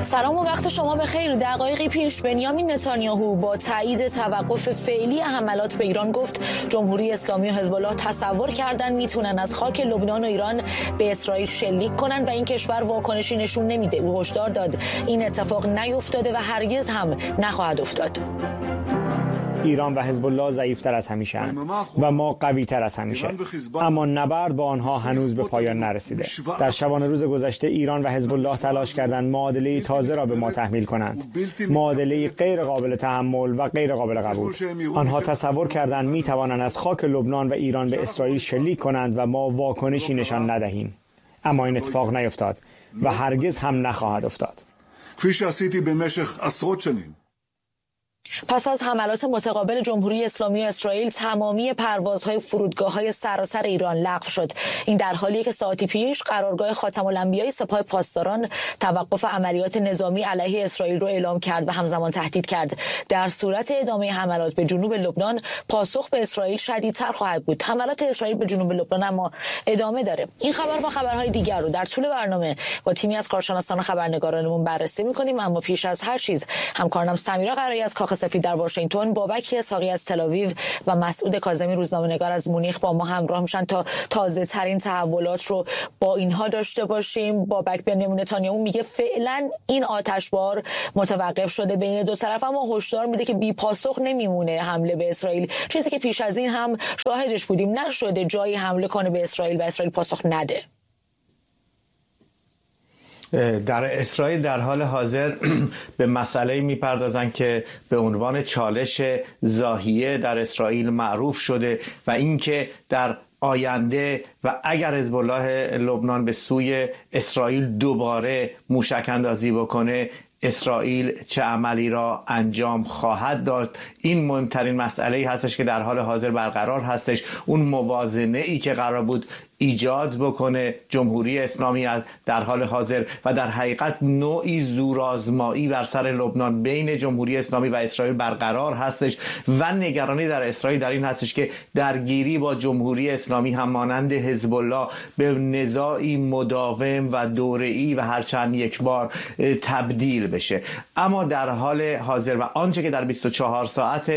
سلام و وقت شما بخیر. دقایقی پیش بنیامین نتانیاهو با تایید توقف فعلی حملات به ایران گفت جمهوری اسلامی و حزب الله تصور کردن میتونن از خاک لبنان و ایران به اسرائیل شلیک کنن و این کشور واکنشی نشون نمیده. او هشدار داد این اتفاق نیفتاده و هرگز هم نخواهد افتاد. ایران و حزب الله ضعیف‌تر از همیشه و ما قوی‌تر از همیشه، اما نبرد با آنها هنوز به پایان نرسیده. در شبانه روز گذشته ایران و حزب الله تلاش کردند معادله تازه را به ما تحمیل کنند، معادله غیر قابل تحمل و غیر قابل قبول. آنها تصور کردند می‌توانند از خاک لبنان و ایران به اسرائیل شلیک کنند و ما واکنشی نشان ندهیم، اما این اتفاق نیفتاد و هرگز هم نخواهد افتاد. پس از حملات متقابل جمهوری اسلامی و اسرائیل تمامی پروازهای فرودگاه‌های سراسر ایران لغو شد. این در حالیه که ساعتی پیش قرارگاه خاتم الانبیاء سپاه پاسداران توقف عملیات نظامی علیه اسرائیل رو اعلام کرد و همزمان تهدید کرد در صورت ادامه حملات به جنوب لبنان پاسخ به اسرائیل شدیدتر خواهد بود. حملات اسرائیل به جنوب لبنان اما ادامه داره. این خبر و خبرهای دیگر رو در طول برنامه با تیمی از کارشناسان و خبرنگارانمون بررسی می‌کنیم، اما پیش از هر چیز همکارانم سمیرا قرایی از کاخ سفید در واشنگتن، بابک اسحاقی از تل آویو و مسعود کاظمی روزنامه‌نگار از مونیخ با ما همراه میشن تا تازه ترین تحولات رو با اینها داشته باشیم. بابک، بنیامین نتانیاهو میگه فعلا این آتشبار متوقف شده بین دو طرف، اما هشدار میده که بی پاسخ نمیمونه حمله به اسرائیل، چیزی که پیش از این هم شاهدش بودیم. نشده جایی حمله کنه به اسرائیل و اسرائیل پاسخ نده. در اسرائیل در حال حاضر به مسئله میپردازن که به عنوان چالش زاهیه در اسرائیل معروف شده و اینکه در آینده و اگر حزب الله لبنان به سوی اسرائیل دوباره موشک اندازی بکنه اسرائیل چه عملی را انجام خواهد داد. این مهمترین مسئله‌ای هستش که در حال حاضر برقرار هستش. اون موازنه‌ای که قرار بود ایجاد بکنه جمهوری اسلامی در حال حاضر و در حقیقت نوعی زورآزمایی بر سر لبنان بین جمهوری اسلامی و اسرائیل برقرار هستش و نگرانی در اسرائیل در این هستش که درگیری با جمهوری اسلامی هم مانند حزب الله به نزاعی مداوم و دوره‌ای و هر چند یک بار تبدیل بشه. اما در حال حاضر و آنچه که در 24 ساعت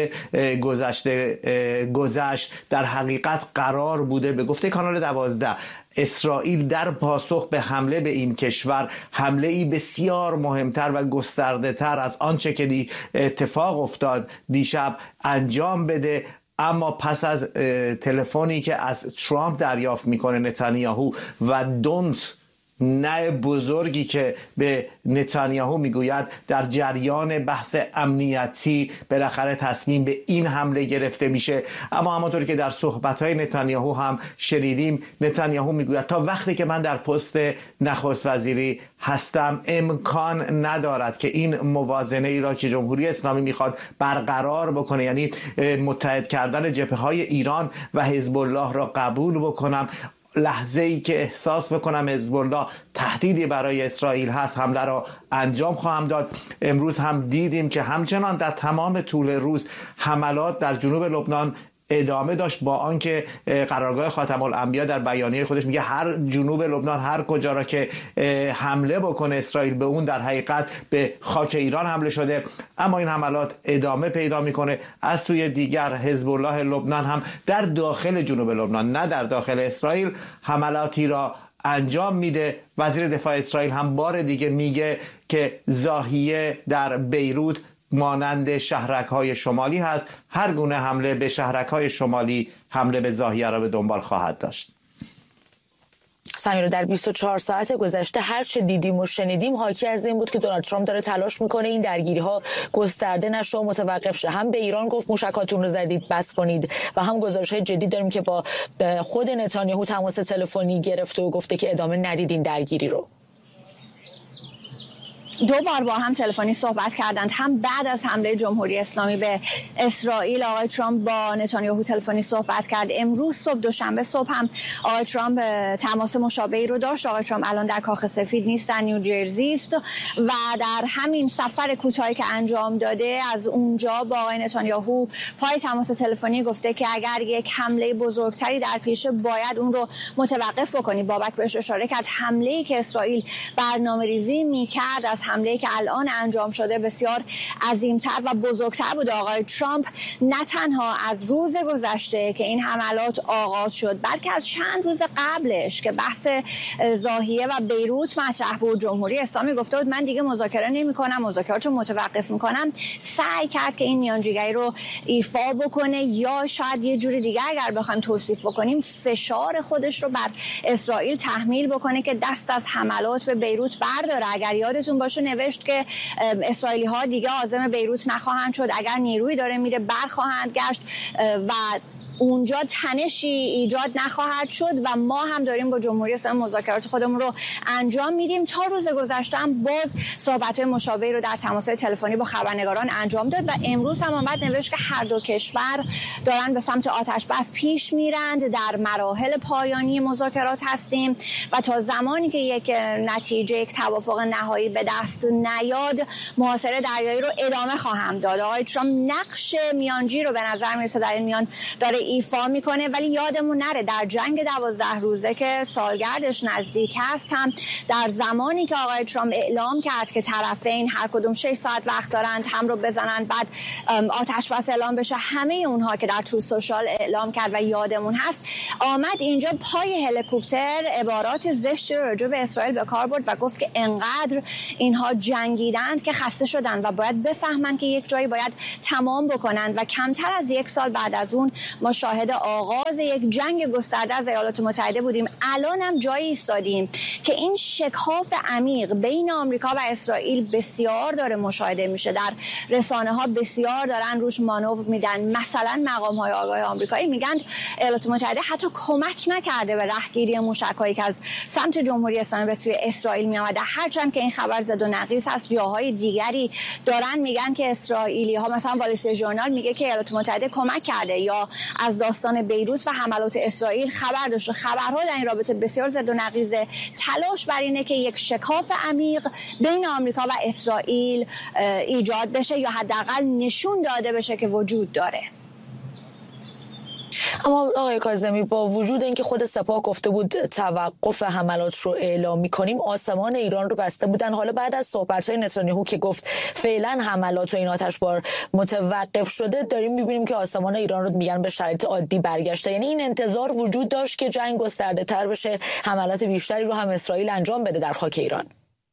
گذشت در حقیقت قرار بوده، به گفته کانال 12 اسرائیل در پاسخ به حمله به این کشور حمله ای بسیار مهمتر و گسترده تر از آنچه که اتفاق افتاد دیشب انجام بده. اما پس از تلفنی که از ترامپ دریافت میکنه نتانیاهو و دونت نه بزرگی که به نتانیاهو میگوید در جریان بحث امنیتی بالاخره تصمیم به این حمله گرفته میشه. اما همونطوری که در صحبت‌های نتانیاهو هم شنیدیم، نتانیاهو میگوید تا وقتی که من در پست نخست وزیری هستم امکان ندارد که این موازنه ای را که جمهوری اسلامی میخواد برقرار بکنه، یعنی متحد کردن جبهه‌های ایران و حزب الله را قبول بکنم. لحظه ای که احساس بکنم حزب الله تهدیدی برای اسرائیل هست حمله را انجام خواهم داد. امروز هم دیدیم که همچنان در تمام طول روز حملات در جنوب لبنان ادامه داشت، با آنکه قرارگاه خاتم الانبیاء در بیانیه خودش میگه هر جنوب لبنان هر کجا را که حمله بکنه اسرائیل به اون در حقیقت به خاک ایران حمله شده. اما این حملات ادامه پیدا میکنه. از سوی دیگر حزب الله لبنان هم در داخل جنوب لبنان نه در داخل اسرائیل حملاتی را انجام میده. وزیر دفاع اسرائیل هم بار دیگه میگه که زاهیه در بیروت مانند شهرک‌های شمالی هست. هر گونه حمله به شهرک‌های شمالی حمله به زاهیه را به دنبال خواهد داشت. سمیرا، در 24 ساعت گذشته هر چه دیدیم و شنیدیم حاکی از این بود که دونالد ترامپ داره تلاش میکنه این درگیری‌ها گسترده نشه و متوقف شه. هم به ایران گفت موشکاتون رو زدید بس کنید و هم گزارش‌های جدی داریم که با خود نتانیاهو تماس تلفنی گرفته و گفته که ادامه ندید این درگیری رو. دو بار با هم تلفنی صحبت کردند. هم بعد از حمله جمهوری اسلامی به اسرائیل آقای ترامپ با نتانیاهو تلفنی صحبت کرد. امروز صبح دوشنبه صبح هم آقای ترامپ تماس مشابهی رو داشت. آقای ترامپ الان در کاخ سفید نیستن، نیوجرسی است و در همین سفر کوتاهی که انجام داده از اونجا با آقای نتانیاهو پای تماس تلفنی گفته که اگر یک حمله بزرگتری در پیشه باید اون رو متوقف بکنی. بابک بهش اشاره کرد حمله‌ای که اسرائیل برنامه‌ریزی می‌کرد از حمله‌ای که الان انجام شده بسیار عظیم‌تر و بزرگتر بود. آقای ترامپ نه تنها از روز گذشته که این حملات آغاز شد، بلکه از چند روز قبلش که بحث ضاحیه و بیروت مطرح بود، جمهوری اسلامی گفته بود من دیگه مذاکره نمی‌کنم، مذاکرات رو متوقف می‌کنم. سعی کرد که این میانجیگری رو ایفا بکنه، یا شاید یه جوری دیگه اگر بخوایم توصیف بکنیم فشار خودش رو بر اسرائیل تحمیل بکنه که دست از حملات به بیروت برداره. اگر یادتون باشه نوشت که اسرائیلی‌ها دیگه عازم بیروت نخواهند شد، اگر نیرویی داره میره برخواهند گشت و اونجا تنشی ایجاد نخواهد شد و ما هم داریم با جمهوری اسلامی مذاکرات خودمون رو انجام میدیم. تا روز گذشته هم باز صحبت‌های مشابهی رو در تماس‌های تلفنی با خبرنگاران انجام داد و امروز هم اومد نوشت که هر دو کشور دارن به سمت آتش بس پیش میرند، در مراحل پایانی مذاکرات هستیم و تا زمانی که یک نتیجه، یک توافق نهایی به دست نیاد، محاصره دریایی رو ادامه خواهم داد. آقای ترامپ نقش میانجی رو به نظر میرسه در این میان داره ایفا میکنه، ولی یادمون نره در جنگ 12 روزه که سالگردش نزدیک هست هم در زمانی که آقای ترامپ اعلام کرد که طرفین هر کدوم 6 ساعت وقت دارند هم رو بزنن، بعد آتش بس اعلام بشه، همه اونها که در تروث سوشال اعلام کرد و یادمون هست، آمد اینجا پای هلیکوپتر عبارات زشتی رو راجع به اسرائیل به کار برد و گفت که انقدر اینها جنگیدند که خسته شدن و باید بفهمن که یک جایی باید تمام بکنن و کمتر از 1 سال بعد از اون ما شاهد آغاز یک جنگ گسترده از ایالات متحده بودیم. الان هم جایی ایستادیم که این شکاف عمیق بین آمریکا و اسرائیل بسیار داره مشاهده میشه. در رسانه ها بسیار دارن روش مانور میدن. مثلا مقام های آگاه آمریکایی میگن ایالات متحده حتی کمک نکرده به رهگیری موشک‌هایی که از سمت جمهوری اسلامی به سوی اسرائیل میآمده، هرچند که این خبر زد و نقیص است. جاهای دیگری دارن میگن که اسرائیلی ها، مثلا وال استریت ژورنال میگه که ایالات متحده کمک کرده یا از داستان بیروت و حملات اسرائیل خبر داشته. خبرها در این رابطه بسیار زد و نقیضه. تلاش بر اینه که یک شکاف عمیق بین آمریکا و اسرائیل ایجاد بشه یا حداقل نشون داده بشه که وجود داره. اما آقای کاظمی، با وجود اینکه خود سپاه گفته بود توقف حملات رو اعلام می‌کنیم، آسمان ایران رو بسته بودن. حالا بعد از صحبت‌های نتانیاهو که گفت فعلا حملات و این آتشبار متوقف شده، داریم می‌بینیم که آسمان ایران رو میگن به شرایط عادی برگشته. یعنی این انتظار وجود داشت که جنگ گسترده‌تر بشه، حملات بیشتری رو هم اسرائیل انجام بده در خاک ایران.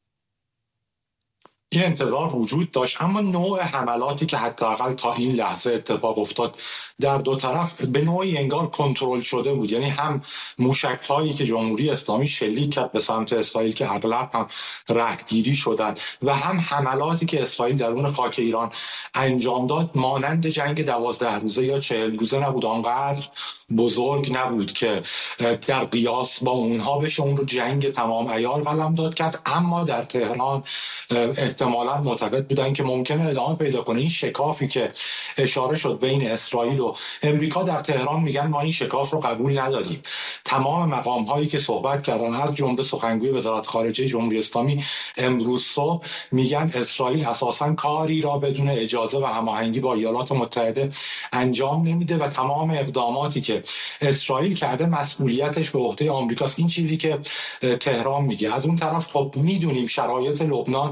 این انتظار وجود داشت، اما نوع حملاتی که حداقل تا این لحظه اتفاق افتاد در دو طرف به نوعی انگار کنترل شده بود. یعنی هم موشک‌هایی که جمهوری اسلامی شلیک کرد به سمت اسرائیل که اغلب هم رهگیری شدن و هم حملاتی که اسرائیل درون خاک ایران انجام داد مانند جنگ 12 روزه یا 40 روزه نبود، آنقدر بزرگ نبود که در قیاس با اونها بشه اون رو جنگ تمام عیار قلمداد کرد. اما در تهران احتمالاً معتقد بودن که ممکنه ادامه پیدا کنه. این شکافی که اشاره شد بین اسرائیل و امریکا، در تهران میگن ما این شکاف رو قبول نداریم. تمام مقام هایی که صحبت کردن، از جمله سخنگوی وزارت خارجه جمهوری اسلامی امروز صبح، میگن اسرائیل اساساً کاری را بدون اجازه و هماهنگی با ایالات متحده انجام نمیده و تمام اقداماتی که اسرائیل کرده مسئولیتش به عهده آمریکاست. این چیزی که تهران میگه. از اون طرف خب میدونیم شرایط لبنان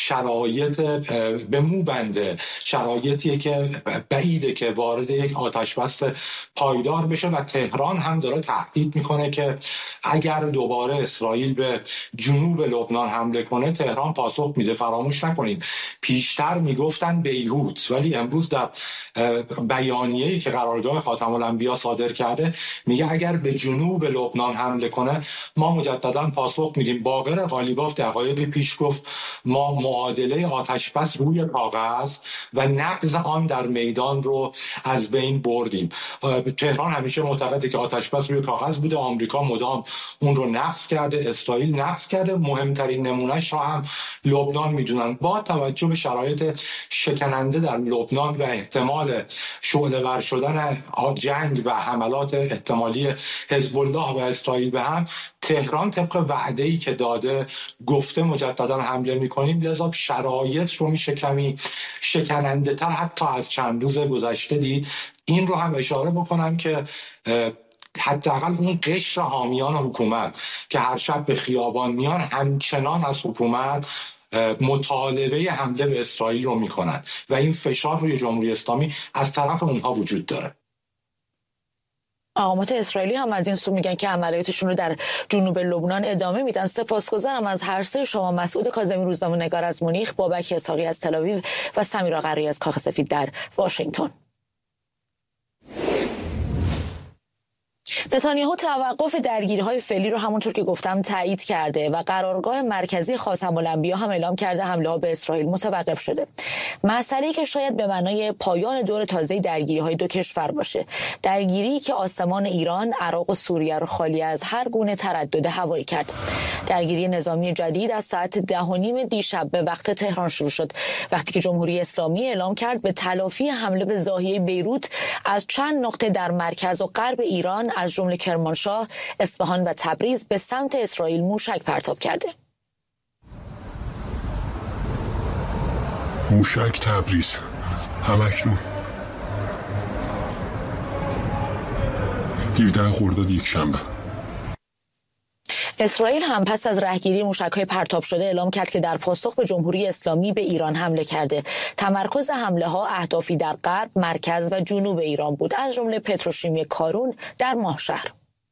شرایط به مو بنده، شرایطیه که بعیده که وارد یک آتش بس پایدار بشه و تهران هم داره تهدید میکنه که اگر دوباره اسرائیل به جنوب لبنان حمله کنه تهران پاسخ میده. فراموش نکنید پیشتر میگفتن بیروت، ولی امروز در بیانیه‌ای که قرارگاه خاتم الانبیا صادر کرده میگه اگر به جنوب لبنان حمله کنه ما مجددا پاسخ میدیم. باقر غالیباف دقایقی پیش گفت ما معادله آتش بس روی کاغذ و نقض آن در میدان رو از بین بردیم. تهران همیشه معتقده که آتش بس روی کاغذ بوده، آمریکا مدام اون رو نقض کرده، اسرائیل نقض کرده. مهمترین نمونهش را هم لبنان میدونن. با توجه به شرایط شکننده در لبنان و احتمال شعله‌ور شدن جنگ و حملات احتمالی حزب الله و اسرائیل به هم، تهران طبق وعده‌ای که داده گفته مجددا حمله می‌کنیم. لذا شرایط رو میشه کمی شکننده تر حتی از چند روز گذشته دید. این رو هم اشاره بکنم که حداقل اون قشر حامیان حکومت که هر شب به خیابان میان همچنان از حکومت مطالبه حمله به اسرائیل رو میکنن و این فشار روی جمهوری اسلامی از طرف اونها وجود داره. مقامات اسرائیلی هم از این سو میگن که عملیاتشون رو در جنوب لبنان ادامه میدن. سپاسگزارم از هر سه شما. مسعود کاظمی روزنامه‌نگار از مونیخ، بابک اسحاقی از تل آویو و سمیرا قرایی از کاخ سفید در واشنگتن. نتانیاهو توقف درگیری‌های فعلی رو همونطور که گفتم تایید کرده و قرارگاه مرکزی خاتم الانبیا هم اعلام کرده حمله‌ها به اسرائیل متوقف شده. مسئله‌ای که شاید به معنای پایان دور تازه درگیری‌های دو کشور باشه. درگیری که آسمان ایران، عراق و سوریه رو خالی از هر گونه تردد هوایی کرد. درگیری نظامی جدید از ساعت 10:30 دیشب به وقت تهران شروع شد، وقتی که جمهوری اسلامی اعلام کرد به تلافی حمله به ضاحیه بیروت از چند نقطه در مرکز و غرب ایران از جمله کرمانشاه، اصفهان و تبریز به سمت اسرائیل موشک پرتاب کرده. موشک تبریز همکنون 17 خرداد یکشنبه. اسرائیل هم پس از رهگیری موشک‌های پرتاب شده اعلام کرد که در پاسخ به جمهوری اسلامی به ایران حمله کرده. تمرکز حمله‌ها اهدافی در غرب، مرکز و جنوب ایران بود، از جمله پتروشیمی کارون در ماهشهر.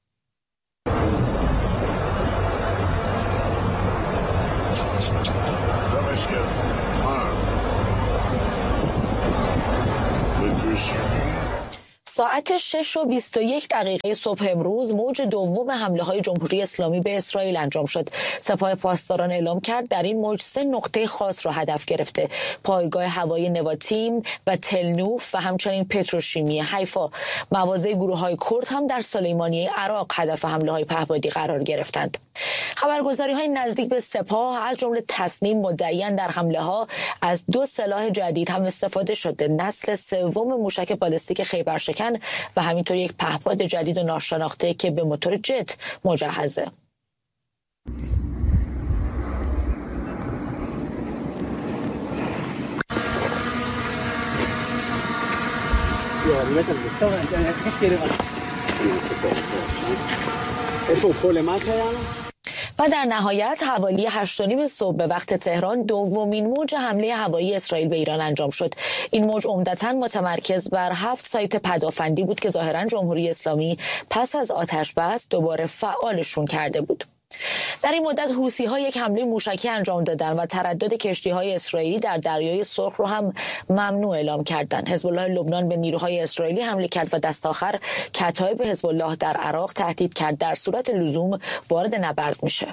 ساعت 6:21 صبح امروز موج دوم حمله‌های جمهوری اسلامی به اسرائیل انجام شد. سپاه پاسداران اعلام کرد در این موج 3 نقطه خاص را هدف گرفته: پایگاه هوایی نواتیم و تلنوف و همچنین پتروشیمی حیفا. مواضع گروه‌های کرد هم در سلیمانیه عراق هدف حمله‌های پهپادی قرار گرفتند. خبرگزاری‌های نزدیک به سپاه از جمله تصنیم مدعیان در حمله‌ها از 2 سلاح جدید هم استفاده شده: نسل 3 موشک بالستیک خیبرشکن و همینطور یک پهپاد جدید و ناشناخته که به موتور جت مجهزه. و در نهایت حوالی 8:30 صبح به وقت تهران دومین موج حمله هوایی اسرائیل به ایران انجام شد. این موج عمدتاً متمرکز بر 7 سایت پدافندی بود که ظاهراً جمهوری اسلامی پس از آتش بس دوباره فعالشون کرده بود. در این مدت حوثی‌ها یک حمله موشکی انجام دادن و تردد کشتی‌های اسرائیلی در دریای سرخ رو هم ممنوع اعلام کردند. حزب الله لبنان به نیروهای اسرائیلی حمله کرد و دست آخر کتایب حزب الله در عراق تهدید کرد در صورت لزوم وارد نبرد میشه.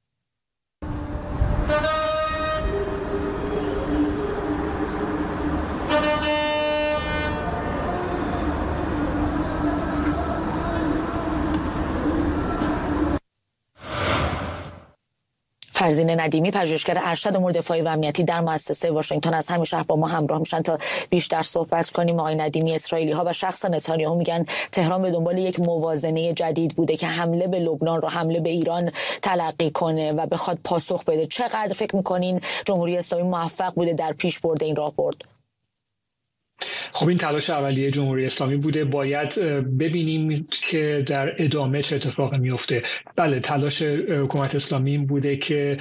فرزین ندیمی، پژوهشگر ارشد امور دفاعی و امنیتی در مؤسسه واشنگتن، از همین شهر با ما همراه میشن تا بیشتر صحبت کنیم. آقای ندیمی، اسرائیلی‌ها و شخص نتانیاهو میگن تهران به دنبال یک موازنه جدید بوده که حمله به لبنان رو حمله به ایران تلقی کنه و بخواد پاسخ بده. چقدر فکر میکنین جمهوری اسلامی موفق بوده در پیش برد این راهبرد؟ خب این تلاش اولیه جمهوری اسلامی بوده. باید ببینیم که در ادامه چه اتفاقی میفته. بله، تلاش حکومت اسلامی این بوده که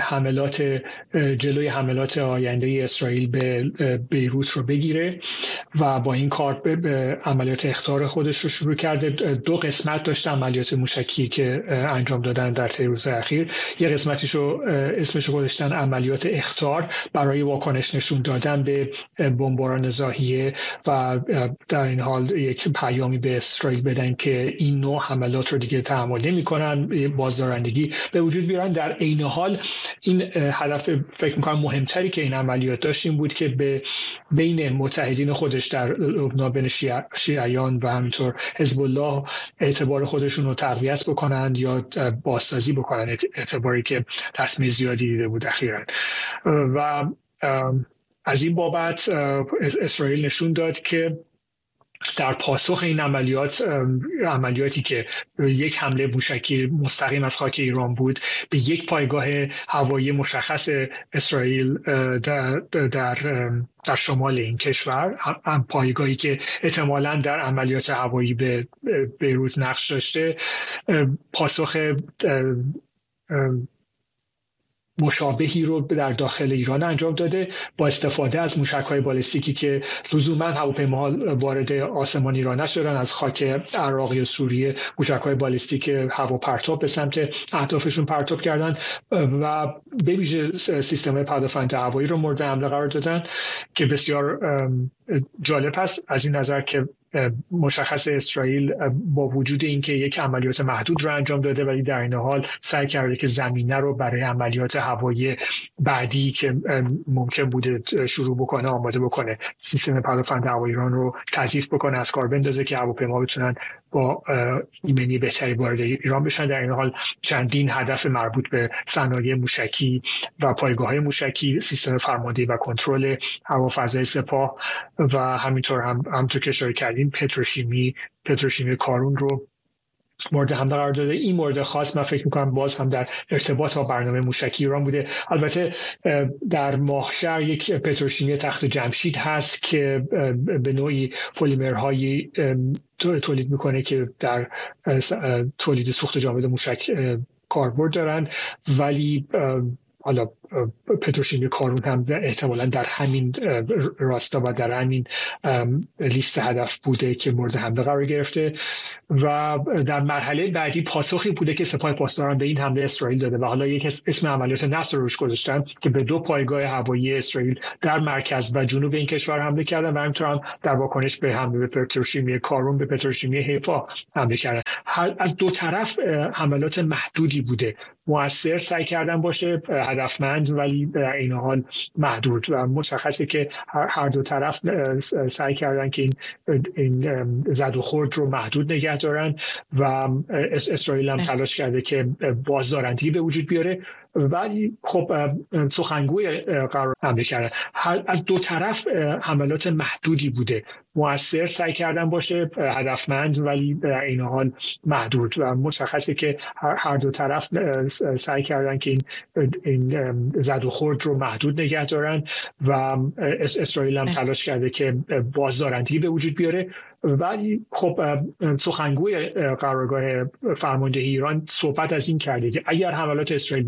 جلوی حملات آینده اسرائیل به بیروت رو بگیره و با این کار به عملیات اخطار خودش رو شروع کرده. 2 قسمت داشته عملیات موشکی که انجام دادن در 3 روز اخیر. یه قسمتش رو اسمش رو گذاشتن عملیات اخطار، برای واکنش نشون دادن به بمباران ضاحیه و در این حال یک پیامی به اسرائیل بدن که این نوع حملات رو دیگه تحمل نمی‌کنن، بازدارندگی به وجود بیارن. در عین حال این هدف فکر می‌کنم مهمتری که این عملیات داشت این بود که به بین متحدین خودش در لبنان، بین شیعیان و همینطور حزب الله، اعتبار خودشون رو تقویت بکنن یا بازسازی بکنن، اعتباری که تصمیم زیادی دیده بود اخیراً. و از این بابت اسرائیل نشون داد که در پاسخ این عملیاتی که یک حمله موشکی مستقیم از خاک ایران بود به یک پایگاه هوایی مشخص اسرائیل در شمال این کشور، هم پایگاهی که احتمالاً در عملیات هوایی به بیروت نقش داشته، پاسخ مشابهی رو در داخل ایران انجام داده با استفاده از موشک‌های بالستیکی که لزوما هواپیماها وارد آسمان ایران نشدن، از خاک عراق یا سوریه موشک‌های بالستیک هوا پرتاب به سمت اهدافشون پرتاب کردن و به ویژه سیستم پدافند هوایی رو مورد حمله قرار دادن که بسیار جالب است از این نظر که مشخص اسرائیل با وجود اینکه یک عملیات محدود رو انجام داده ولی در این حال سعی کرده که زمینه رو برای عملیات هوایی بعدی که ممکن بوده شروع بکنه آماده بکنه، سیستم پدافند هوایی ایران رو تضعیف بکنه، از کار بندازه که هواپیما بتونن با ایمنی بهتری وارد ایران بشن. در این حال چندین هدف مربوط به صنایع موشکی و پایگاه‌های موشکی، سیستم فرماندهی و کنترل هوافضای سپاه و همینطور همونطور که اشاره کردیم پتروشیمی کارون رو مورد حمله قرار داده. این مورد خاص من فکر میکنم باز هم در ارتباط با برنامه موشکی ایران بوده. البته در ماهشهر یک پتروشیمی تخت جمشید هست که به نوعی پلیمرهایی تولید میکنه که در تولید سوخت جامد موشک کاربرد دارند، ولی حالا پتروشیمی کارون هم احتمالاً در همین راستا و در همین لیست هدف بوده که مورد حمله قرار گرفته و در مرحله بعدی پاسخی بوده که سپاه پاسداران به این حمله اسرائیل داده و حالا یک اسم عملیات نصر روش گذاشتن که به 2 پایگاه هوایی اسرائیل در مرکز و جنوب این کشور حمله کردن و همینطور هم در واکنش به حمله به پتروشیمی کارون به پتروشیمی حیفا حمله کردن. از 2 طرف حملات محدودی بوده، مؤثر سعی کردن باشه، هدفمند ولی در این حال محدود و مشخصه که هر 2 طرف سعی کردن که این زد و خورد رو محدود نگه دارن و اسرائیل هم تلاش کرده که بازدارندگی به وجود بیاره ولی خب سخنگوی قرار حمله کردن. از 2 طرف حملات محدودی بوده، مؤثر سعی کردن باشه، هدفمند ولی در این حال محدود و مشخصه که هر 2 طرف سعی کردن که این زد و خورد رو محدود نگه دارن و اسرائیل هم تلاش کرده که بازدارندگی به وجود بیاره ولی خب سخنگوی قرارگاه فرماندهی ایران صحبت از این کرده که اگر حملات اسرائیل